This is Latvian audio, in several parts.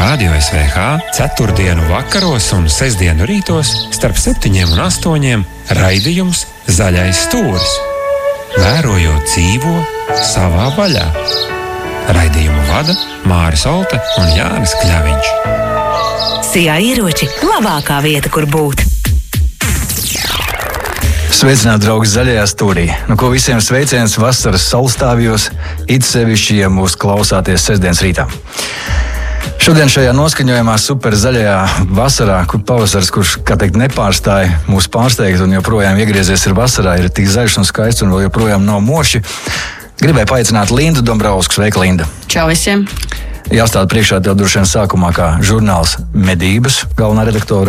Radio SVH 4. vakaros un 6. rītos starp 7 un 8 raidījums Zaļais stūris. Vērojot dzīvo savā vaļā. Raidījumu vada Māris Olte un Jānis Kļaviņš. Sijā ieroči – labākā vieta, kur būt. Sveicināt, draugi, zaļajā stūrī. Ko visiem sveiciens vasaras saulstāvjos, it sevišķi, ja mūs klausāties sestdienas rītā. Šodien šajā noskaņojumā super zaļajā vasarā, kur pavasars, kurš, kā teikt, nepārstāja mūs pārsteigt un joprojām iegriezies ir vasarā, ir tik zaļš un skaists un vēl joprojām nav moši. Gribēju paaicināt Lindu Dombrovsku. Sveika, Linda! Čau visiem! Jāstāda priekšā tev droši vien sākumā kā žurnāls Medības galvenā redaktora.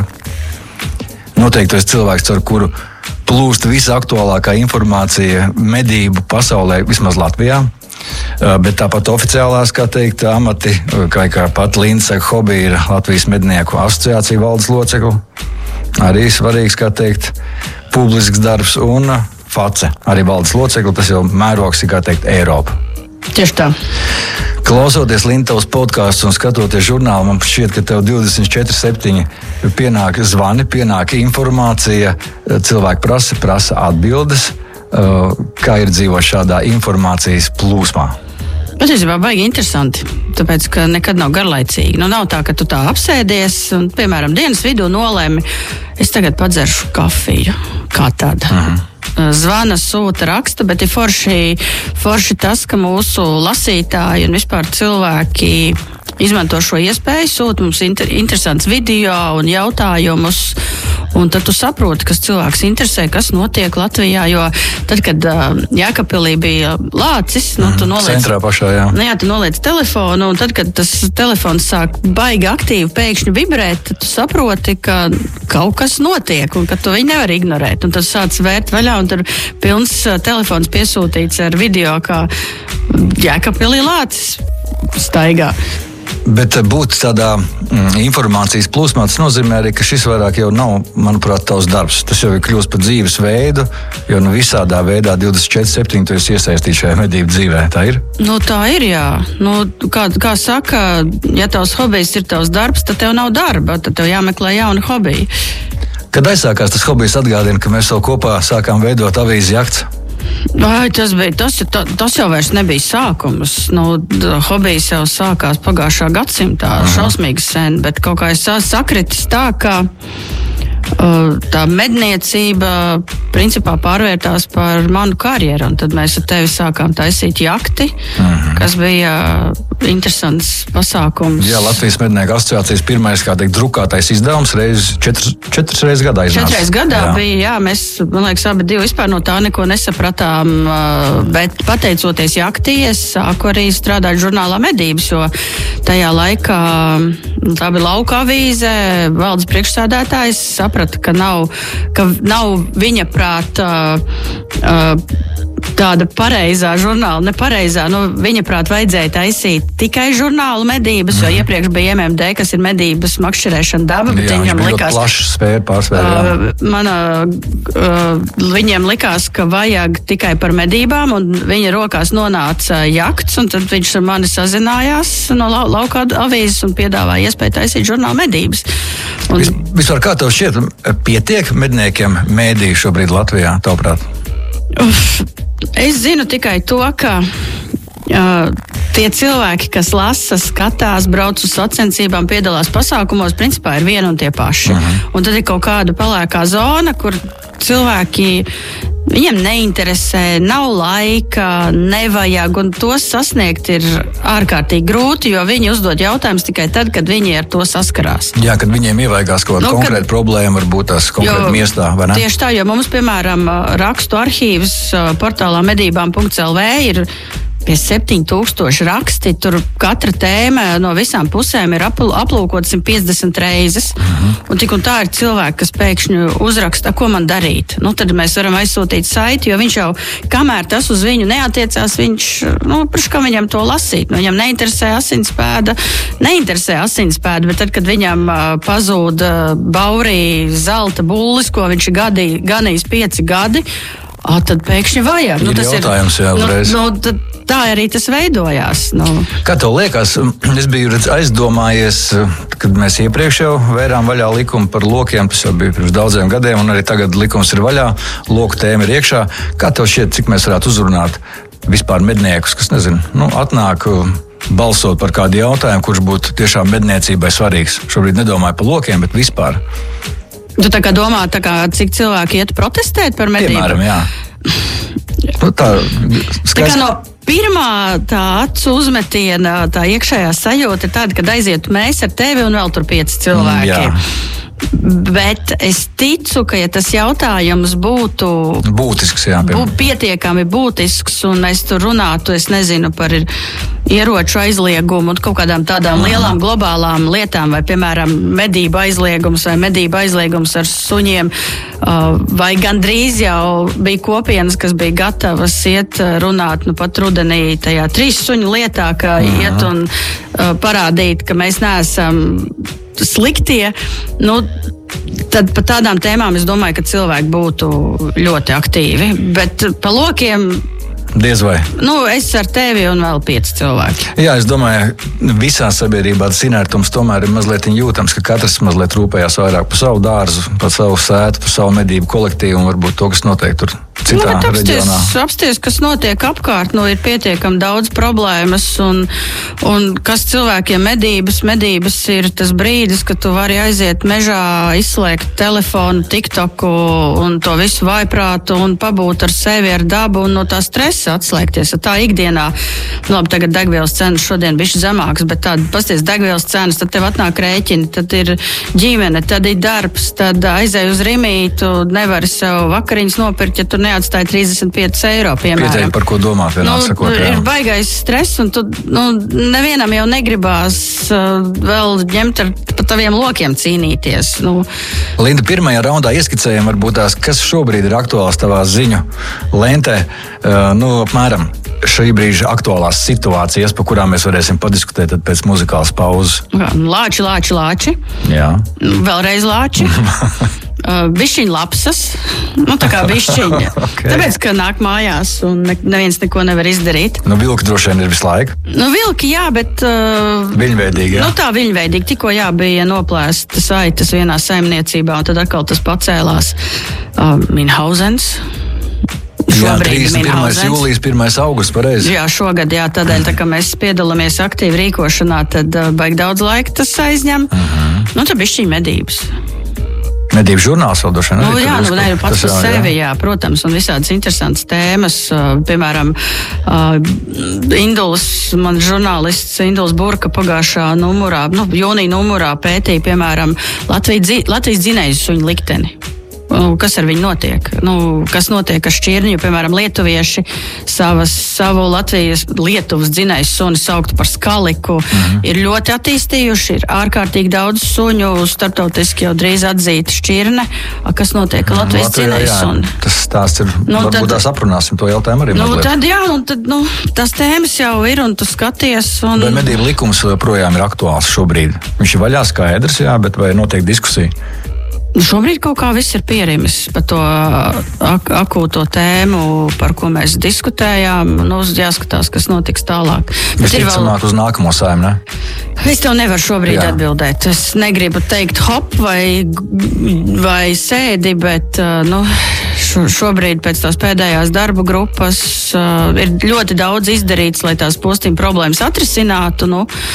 Noteikti esi cilvēks, ar kuru plūst visa aktuālākā informācija medību pasaulē, vismaz Latvijā. Bet tāpat oficiālās, kā teikt, amati, kā pat Linda saka, hobi ir Latvijas mednieku asociācija valdes locekli. Arī svarīgs, kā teikt, publisks darbs un face, arī valdes locekli, tas jau mērogs ir, kā teikt, Eiropa. Tieši tā. Klausoties Linda tavs podkāstus un skatoties žurnālu, man šķiet, ka tev 24/7 pienāk zvani, pienāk informācija, cilvēki prasa atbildes. Kā ir dzīvot šādā informācijas plūsmā? Patiesībā baigi interesanti, tāpēc, ka nekad nav garlaicīgi. Nav tā, ka tu tā apsēdies un, piemēram, dienas vidū nolēmi, es tagad padzeršu kafiju, kā tāda. Zvana, sūta, raksta, bet ir forši tas, ka mūsu lasītāji un vispār cilvēki izmanto šo iespēju, sūta mums interesants video un jautājumus, un tad tu saproti, kas cilvēks interesē, kas notiek Latvijā, jo tad, kad Jēkabpilī bija lācis, tu noliec... Centrā pašā, jā. Tu noliec telefonu, un tad, kad tas telefons sāk baigi aktīvi pēkšņi vibrēt, tad tu saproti, ka kaut kas notiek, un ka tu viņu nevar ignorēt, un tad sāc vērt vaļā, un tur pilns telefons piesūtīts ar video, kā Jēkabpilī lācis staigā. Bet būt tādā informācijas plūsmā, tas nozīmē arī, ka šis vairāk jau nav, manuprāt, tavs darbs. Tas jau ir kļūst par dzīves veidu, jo visādā veidā 24/7 tu esi iesaistīts šajā medību dzīvē. Tā ir? Tā ir, jā. Kā saka, ja tavs hobijs ir tavs darbs, tad tev nav darba, tad tev jāmeklē jauni hobiji. Kad aizsākās tas hobijs, atgādina, ka mēs vēl kopā sākām veidot avīzi Jakts? Tas jau vairs nebija sākums. Hobijs jau sākās pagājušā gadsimtā, šausmīgi sen, bet kaut kā es sakritis tā, ka tā medniecība principā pārvērtās par manu karjeru, un tad mēs ar tevi sākām taisīt jakti, kas bija interesants pasākums. Jā, Latvijas mednieku asociācijas pirmais, kā teikt, drukātais izdevums četras reizes gadā iznāca. 4 reizes gadā bija, jā, mēs, man liekas, abi divi vispār no tā neko nesapratām, bet pateicoties jaktī, es sāku arī strādāt žurnālā Medības, jo tajā laikā tā bija lauka avīze, valdes priekšsēdētājs saprata, ka nav viņa prāta tāda pareizā žurnāla, nepareizā. Viņa prāt vajadzēja taisīt tikai žurnālu Medības, jo iepriekš bija MMD, kas ir medības makšķerēšana daba, bet viņam likās... plašs sfēra pārsvērā. Viņiem likās, ka vajag tikai par medībām, un viņa rokās nonāca jakts, un tad viņš ar mani sazinājās no lauka avīzes un piedāvāja iespēju taisīt žurnālu Medības. Vispār kā tev šķiet, pietiek medniekiem mēdīju šobrīd Latvijā, tavuprāt? Es zinu tikai to, ka tie cilvēki, kas lasa, skatās, brauc uz sacensībām, piedalās pasākumos, principā ir vieni un tie paši. Un tad ir kaut kāda pelēkā zona, kur cilvēki, viņiem neinteresē, nav laika, nevajag, un tos sasniegt ir ārkārtīgi grūti, jo viņi uzdod jautājumus tikai tad, kad viņi ar to saskarās. Jā, kad viņiem ievaigās kaut kāda konkrēta problēma, varbūt tās konkrēta miestā, vai ne? Tieši tā, jo mums, piemēram, rakstu arhīvs portālā medībām.lv ir pie 7000 raksti, tur katra tēma no visām pusēm ir aplūkot 150 reizes. Un tik un tā ir cilvēki, kas pēkšņi uzraksta, ko man darīt. Tad mēs varam aizsūtīt saiti, jo viņš jau, kamēr tas uz viņu neatiecās, viņš, priekš kā viņam to lasīt. Viņam neinteresē asinspēda, bet tad, kad viņam pazūd baurī zelta bullis, ko viņš ir ganījis 5 gadi, tad pēkšņi vajag. Ir jautājums, jā, uzreiz. tā arī tas veidojās. Kā tev liekas, es biju aizdomājies, kad mēs iepriekš jau vērām vaļā likumu par lokiem, tas jau bija pirms daudziem gadiem, un arī tagad likums ir vaļā, loku tēma ir iekšā. Kā tev šķiet, cik mēs varētu uzrunāt vispār medniekus, kas, nezinu, atnāk balsot par kādu jautājumu, kurš būtu tiešām medniecībai svarīgs? Šobrīd nedomāju par lokiem, bet vispār. Tu tā kā domā, cik cilvēki iet protestēt par medību? Piemēram, jā. Tā kā no pirmā tā acu uzmetiena, tā iekšējā sajūta ir tāda, kad aiziet mēs ar tevi un vēl tur 5 cilvēki. Jā. Bet es ticu, ka ja tas jautājums būtu būtisks, pietiekami būtisks, un mēs tur runātu, es nezinu, par ieroču aizliegumu un kaut kādām tādām lielām globālām lietām, vai, piemēram, medību aizliegums ar suņiem, vai gandrīz jau bija kopienas, kas bija gatavas iet runāt, pat rudenī tajā 3 suņu lietā, ka iet un parādīt, ka mēs neesam sliktie, tad par tādām tēmām es domāju, ka cilvēki būtu ļoti aktīvi. Bet pa lokiem diez vai. Es ar tevi un vēl 5 cilvēki. Jā, es domāju, visā sabiedrībā tas inertums tomēr ir mazliet jūtams, ka katrs mazliet rūpējās vairāk par savu dārzu, par savu sētu, par savu medību kolektīvu un varbūt to, kas notiek tur citā reģionā. Apsties, kas notiek apkārt, ir pietiekami daudz problēmas un kas cilvēkiem medības ir tas brīdis, kad tu vari aiziet mežā, izslēgt telefonu, TikToku un to visu vaiprātu un pabūt ar sevi, ar dabu un no tā stresa atslēgties. Tā ikdienā, labi, tagad degvielas cenas šodien bišķi zemākas, bet tāda pasties degvielas cenas, tad tev atnāk rēķini, tad ir ģimene, tad ir darbs, tad aizēj uz Rimītu, nevari sev vakariņas nopirkt, ja tu neatstāja 35 eiro, piemēram. Pieteikti, par ko domāt, vienā sakot. Ir baigais stress, un tu, nevienam jau negribās vēl ņemt par taviem lokiem cīnīties. Linda, pirmajā raundā ieskicējam varbūt tās, kas šobrīd ir aktuāls tavā ziņu lentē, apmēram šī brīža aktuālās situācijas, par kurām mēs varēsim padiskutēt tad pēc muzikālas pauzes. Lāči. Jā. Vēlreiz lāči. Bišķiņ lapsas, tā kā bišķiņ. Okay. Tāpēc, ka nāk mājās un neviens neko nevar izdarīt. Vilki droši vien ir visu laiku. Vilki, jā, bet... Viļņveidīgi, jā. Tā viļņveidīgi. Tikko, bija noplēstas aitas vienā saimniecībā, un tad atkal tas pacēlās. Minhauzens. Jā, 31. jūlijas, 1. augusts, pareizi. Jā, šogad, tādēļ, tā kā mēs piedalāmies aktīvi rīkošanā, tad baigi daudz laika tas aizņem. Tad bišķiņ medības. Medību žurnāls vēl došana. Pats par sevi, jā, protams, un visādas interesantas tēmas. Piemēram, man žurnālists Induls Burka pagājušā numurā, jūnija numurā pētīja, piemēram, Latvijas dzinēju suņu likteni. Kas ar viņu notiek? Kas notiek ar šķirņu? Piemēram, lietuvieši savu Lietuvas dzinēju suni sauktu par skaliku. Ir ļoti attīstījuši, ir ārkārtīgi daudz suņu, starptautiski jau drīz atzīta šķirne. Kas notiek ar Latvijas dzinēju suni? Tas stāsts ir, varbūt tās aprunāsim to jautājumu arī mazliet. Tad tas tēmas jau ir, un tu skaties. Vai medību likums projām ir aktuāls šobrīd? Viņš ir vaļā skaidrs, jā, bet vai notiek diskusija? Šobrīd kaut kā viss ir pierimis par to akūto tēmu, par ko mēs diskutējām. Jāskatās, kas notiks tālāk. Visticamāk uz nākamo Saeimu, ne? Es tev nevaru šobrīd atbildēt. Es negribu teikt hop vai sēdi, bet šobrīd pēc tās pēdējās darba grupas ir ļoti daudz izdarīts, lai tās postīm problēmas atrisinātu.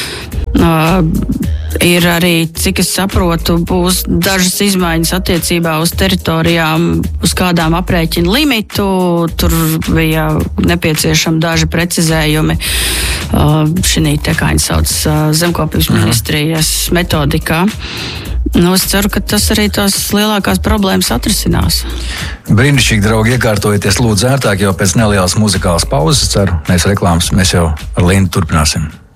Ir arī, cik es saprotu, būs dažas izmaiņas attiecībā uz teritorijām, uz kādām aprēķina limitu. Tur bija nepieciešami daži precizējumi šī te, kā viņi sauc, zemkopības ministrijas metodikā. Es ceru, ka tas arī tās lielākās problēmas atrisinās. Brīnišķīgi, draugi, iekārtojieties lūdzu ērtāk jau pēc nelielas muzikālas pauzes. Ceru, nevis reklāmas, mēs jau ar Lindu turpināsim.